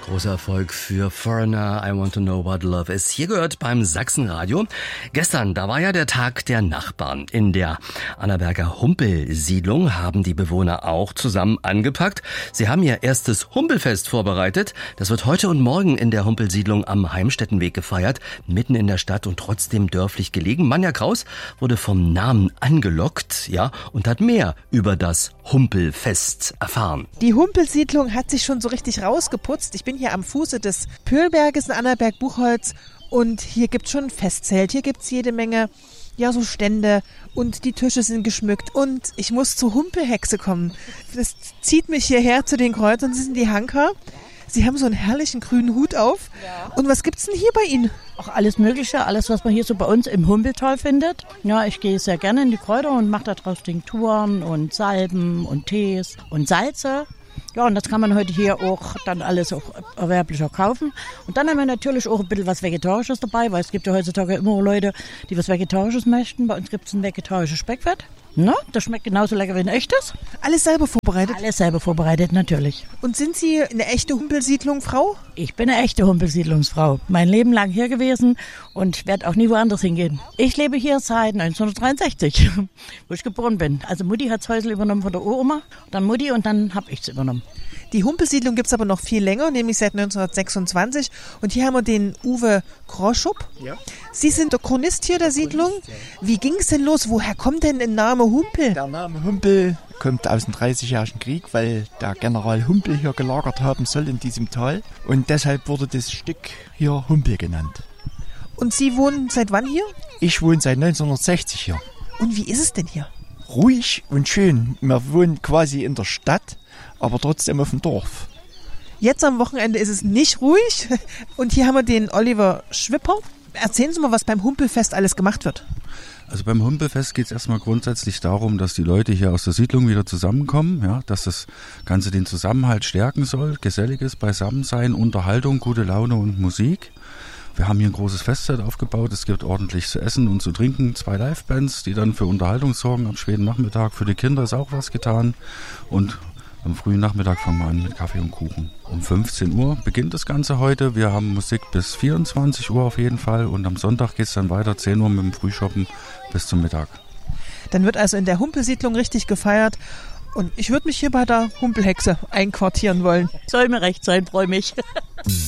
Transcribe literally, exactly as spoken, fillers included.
Großer Erfolg für Foreigner, I Want to Know What Love Is. Hier gehört beim Sachsenradio. Gestern, da war ja der Tag der Nachbarn. In der Annaberger Humpelsiedlung haben die Bewohner auch zusammen angepackt. Sie haben ihr erstes Humpelfest vorbereitet. Das wird heute und morgen in der Humpelsiedlung am Heimstättenweg gefeiert. Mitten in der Stadt und trotzdem dörflich gelegen. Manja Kraus wurde vom Namen angelockt, ja, und hat mehr über das Humpelfest erfahren. Die Humpelsiedlung hat sich schon so richtig rausgeputzt. Ich bin hier am Fuße des Pöhlberges in Annaberg-Buchholz und hier gibt's schon ein Festzelt. Hier gibt's jede Menge, ja, so Stände und die Tische sind geschmückt und ich muss zur Humpelhexe kommen. Das zieht mich hierher zu den Kreuzern. Sie sind die Hanker. Sie haben so einen herrlichen grünen Hut auf. Ja. Und was gibt's denn hier bei Ihnen? Auch alles Mögliche, alles, was man hier so bei uns im Humpeltal findet. Ja, ich gehe sehr gerne in die Kräuter und mache da draus Tinkturen und Salben und Tees und Salze. Ja, und das kann man heute hier auch dann alles auch erwerblicher kaufen. Und dann haben wir natürlich auch ein bisschen was Vegetarisches dabei, weil es gibt ja heutzutage immer Leute, die was Vegetarisches möchten. Bei uns gibt es ein vegetarisches Speckfett. Na, das schmeckt genauso lecker wie ein echtes. Alles selber vorbereitet? Alles selber vorbereitet, natürlich. Und sind Sie eine echte Humpelsiedlung, Frau? Ich bin eine echte Humpelsiedlungsfrau. Mein Leben lang hier gewesen und werde auch nie woanders hingehen. Ich lebe hier seit neunzehnhundertdreiundsechzig, wo ich geboren bin. Also Mutti hat das Häusl übernommen von der Uroma, dann Mutti und dann habe ich es übernommen. Die Humpelsiedlung gibt es aber noch viel länger, nämlich seit neunzehnhundertsechsundzwanzig. Und hier haben wir den Uwe Groschup. Ja. Sie sind der Chronist hier der Siedlung. Wie ging es denn los? Woher kommt denn der Name Humpel? Der Name Humpel kommt aus dem dreißigjährigen Krieg, weil der General Humpel hier gelagert haben soll in diesem Tal. Und deshalb wurde das Stück hier Humpel genannt. Und Sie wohnen seit wann hier? Ich wohne seit neunzehnhundertsechzig hier. Und wie ist es denn hier? Ruhig und schön. Wir wohnen quasi in der Stadt, aber trotzdem auf dem Dorf. Jetzt am Wochenende ist es nicht ruhig. Und hier haben wir den Oliver Schwipper. Erzählen Sie mal, was beim Humpelfest alles gemacht wird. Also beim Humpelfest geht es erstmal grundsätzlich darum, dass die Leute hier aus der Siedlung wieder zusammenkommen, ja, dass das Ganze den Zusammenhalt stärken soll, geselliges Beisammensein, Unterhaltung, gute Laune und Musik. Wir haben hier ein großes Festzelt aufgebaut, es gibt ordentlich zu essen und zu trinken, zwei Livebands, die dann für Unterhaltung sorgen am späten Nachmittag. Für die Kinder ist auch was getan und am frühen Nachmittag fangen wir an mit Kaffee und Kuchen. Um fünfzehn Uhr beginnt das Ganze heute. Wir haben Musik bis vierundzwanzig Uhr auf jeden Fall. Und am Sonntag geht es dann weiter, zehn Uhr mit dem Frühschoppen bis zum Mittag. Dann wird also in der Humpelsiedlung richtig gefeiert. Und ich würde mich hier bei der Humpelhexe einquartieren wollen. Soll mir recht sein, freue mich.